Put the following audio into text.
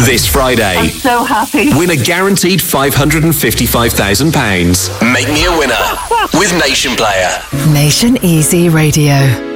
This Friday. I'm so happy. Win a guaranteed £555,000. Make me a winner with Nation Player. Nation Easy Radio.